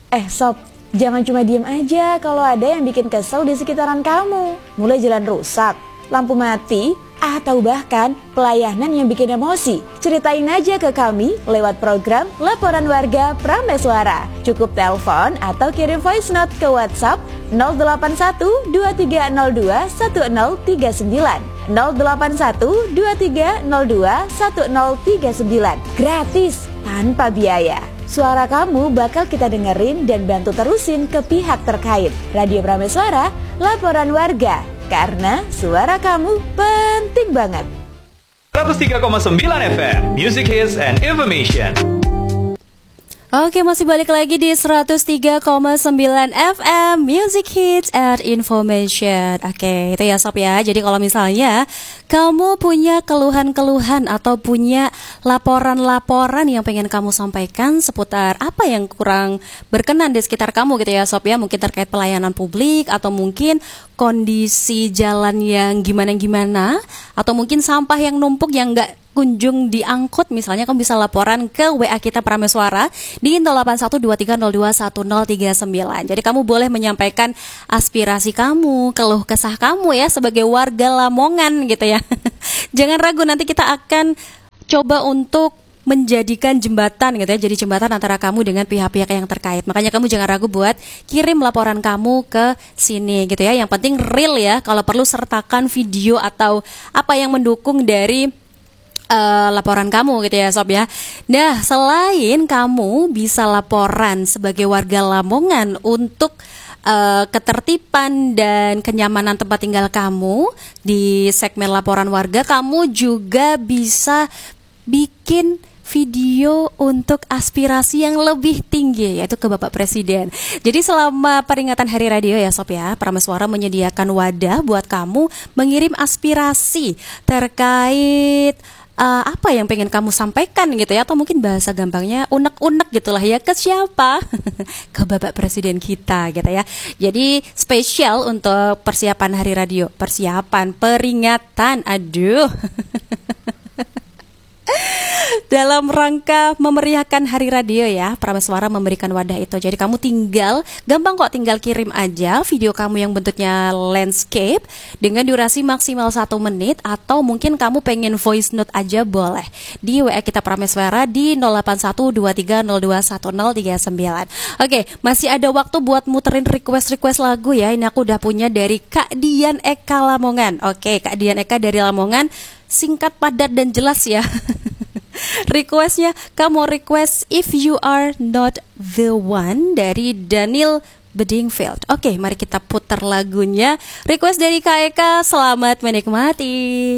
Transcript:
Sob, jangan cuma diem aja kalau ada yang bikin kesel di sekitaran kamu. Mulai jalan rusak, lampu mati, atau bahkan pelayanan yang bikin emosi. Ceritain aja ke kami lewat program Laporan Warga Prameswara. Cukup telepon atau kirim voice note ke WhatsApp 081 2302 1039 081 2302 1039. Gratis, tanpa biaya. Suara kamu bakal kita dengerin dan bantu terusin ke pihak terkait. Radio Prameswara, Laporan Warga. Karena suara kamu penting banget. 103,9 FM, Music Hits and Information. Oke, masih balik lagi di 103,9 FM Music Hits and Information. Oke, itu ya Sob ya. Jadi kalau misalnya kamu punya keluhan-keluhan atau punya laporan-laporan yang pengen kamu sampaikan seputar apa yang kurang berkenan di sekitar kamu gitu ya Sob ya. Mungkin terkait pelayanan publik atau mungkin kondisi jalan yang gimana-gimana, atau mungkin sampah yang numpuk yang gak kunjung diangkut, misalnya kamu bisa laporan ke WA kita Prameswara di 081230211039. Jadi kamu boleh menyampaikan aspirasi kamu, keluh kesah kamu ya sebagai warga Lamongan gitu ya. Jangan ragu, nanti kita akan coba untuk menjadikan jembatan gitu ya, jadi jembatan antara kamu dengan pihak-pihak yang terkait. Makanya kamu jangan ragu buat kirim laporan kamu ke sini gitu ya. Yang penting real ya, kalau perlu sertakan video atau apa yang mendukung dari laporan kamu gitu ya Sob ya. Nah, selain kamu bisa laporan sebagai warga Lamongan untuk ketertiban dan kenyamanan tempat tinggal kamu di segmen laporan warga, kamu juga bisa bikin video untuk aspirasi yang lebih tinggi, yaitu ke Bapak Presiden. Jadi selama peringatan Hari Radio ya Sob ya, Prameswara menyediakan wadah buat kamu mengirim aspirasi terkait apa yang pengen kamu sampaikan gitu ya, atau mungkin bahasa gampangnya unek-unek gitulah ya, ke siapa? Ke Bapak Presiden kita gitu ya. Jadi spesial untuk persiapan Hari Radio, persiapan peringatan, aduh. Dalam rangka memeriahkan Hari Radio ya, Prameswara memberikan wadah itu. Jadi kamu gampang kok, tinggal kirim aja video kamu yang bentuknya landscape dengan durasi maksimal 1 menit, atau mungkin kamu pengen voice note aja boleh di WA kita Prameswara di 081230211039. Oke, masih ada waktu buat muterin request lagu ya. Ini aku udah punya dari Kak Dian Eka Lamongan. Oke, Kak Dian Eka dari Lamongan, singkat, padat, dan jelas ya. Requestnya, kamu request If You Are Not The One dari Daniel Bedingfield. Oke, mari kita putar lagunya. Request dari Kak Eka, selamat menikmati.